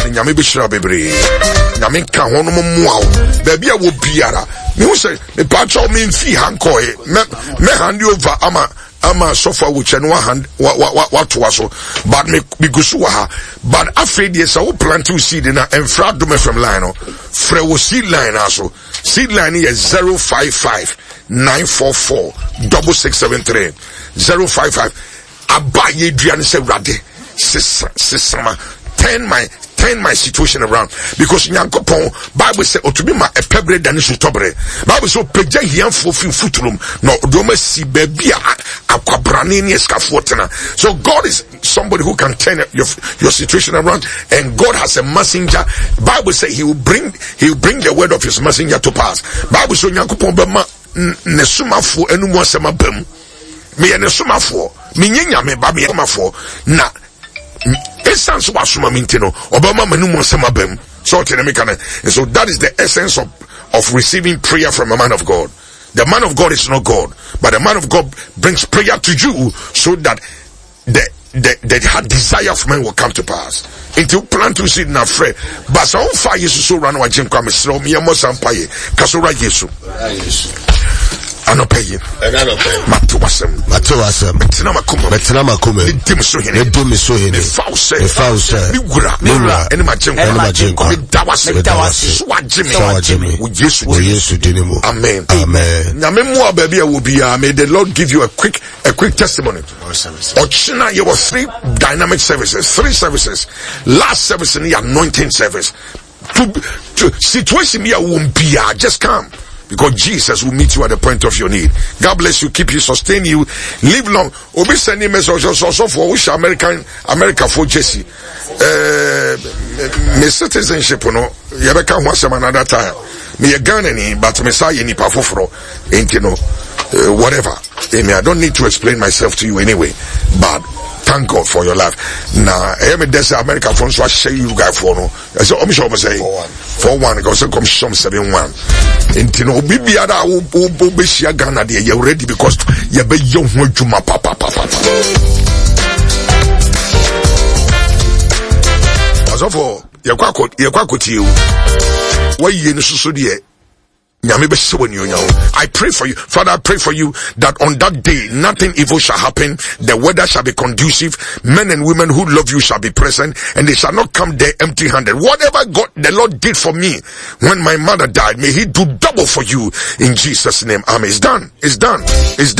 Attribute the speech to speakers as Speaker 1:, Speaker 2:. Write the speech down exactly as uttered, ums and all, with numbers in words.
Speaker 1: nyame be shira bebre nyame ka ho no mo baby a wo biara me wo say me pacho me mfi hankoe me me hand over ama ama sofa wo che no hand what was so but me me gusu ha but afraid yes I plant to seed na enfra do me from line no frɛ wo seed line aso seed line is zero five five nine four four six six seven three zero five five abaye duane se rade sisa sisama turn my turn my situation around because nyankopon Bible say otubi ma epebre dane sutobre Bible say opegya hiamfo fi futulum no do ma si baby akwabrane ne eskafo tena. So God is somebody who can turn your your situation around, and God has a messenger. Bible say he will bring he will bring the word of his messenger to pass. Bible say nyankopon be ma nesumafo enumu asema bam me ye nesumafo me nyanya me ba me nesumafo na essence was suma mintino obama manumo sama bem so tenemikana. And so that is the essence of of receiving prayer from a man of God. The man of God is not God, but the man of God brings prayer to you so that the the the desire of man will come to pass. Until plan to see na frɛ but so far Jesus so run wa gym kwame sro me mo sampaye kasora Jesus anopaye anopaye matowasem
Speaker 2: matowasem
Speaker 1: betina makoma
Speaker 2: betina makoma
Speaker 1: dim so hene
Speaker 2: dim so hene
Speaker 1: fause
Speaker 2: fause
Speaker 1: ni gura ni gura eni magem
Speaker 2: eni magem
Speaker 1: ko dawase dawase so ageme
Speaker 2: so ageme
Speaker 1: wo Jesus
Speaker 2: wo Jesus dinimo.
Speaker 1: Amen
Speaker 2: amen
Speaker 1: nyame mu ababi a wo bia may the Lord give you a quick a quick testimony. Ochina you were three dynamic services three services last service in the anointing service to, to situation me a won bia just come because Jesus will meet you at the point of your need. God bless you, keep you, sustain you, live long. Obi sending message also for which American America for Jesse. Uh, my citizenship, you know, you ever come once another time. Me a Ghanaian, but me say ni pa foforo, ain't you know, uh, whatever. I mean, I don't need to explain myself to you anyway, but thank God for your life. Now, I mean, there's America phone, so I share you guys for no. So I'm sure I'm saying for one, because I come some seven one. And you know, be be other who who be share Ghana there. You're ready because you be young when you ma papa papa. As of all, you're quite good. You're quite good to you. Why you in the studio? I pray for you, Father. I pray for you that on that day nothing evil shall happen. The weather shall be conducive. Men and women who love you shall be present, and they shall not come there empty-handed. Whatever God the Lord did for me when my mother died, may He do double for you in Jesus' name. Amen. It's done. It's done. It's done.